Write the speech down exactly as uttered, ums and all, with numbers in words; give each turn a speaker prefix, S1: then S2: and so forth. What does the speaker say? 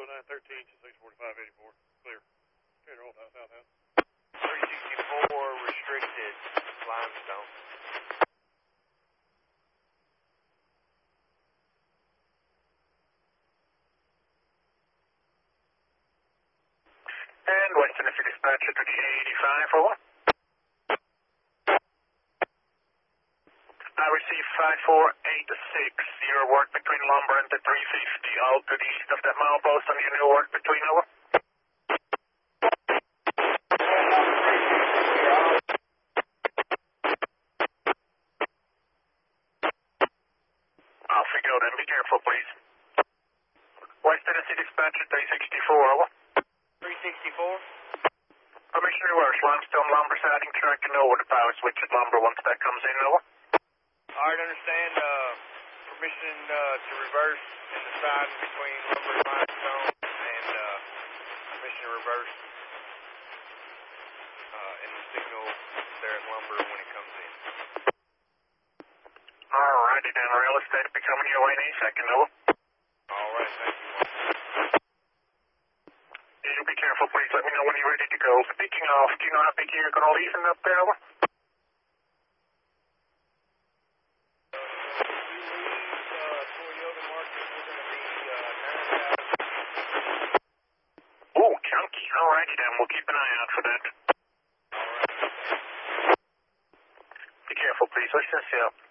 S1: nine thirteen to six forty-five eighty-four. Clear. Clear Old House, South House.
S2: three sixty-four restricted limestone.
S3: And West Tennessee Dispatcher thirteen eighty-five for what? I received five four eight six. Your work between lumber and the three fifty. All to the east of that milepost on your new work between over. Off we go then. Be careful, please. West Tennessee Dispatcher three sixty-four, over.
S2: three sixty-four?
S3: Commissioner Works, limestone lumber siding tracking over the power switch at lumber once that comes in, over.
S2: Alright, understand, uh, permission, uh, to reverse in the side between lumber and limestone, and, uh, permission to reverse, uh, in the signal there at lumber when it comes in.
S3: Alrighty then, real estate will be coming your way any second, over.
S2: Alright, thank you.
S3: You be careful, please. Let me know when you're ready to go. Speaking of, do you know how big you're going to leave in up there, over? Oh, chunky. Alrighty then, we'll keep an eye out for that. Be careful, please. Let's just, uh,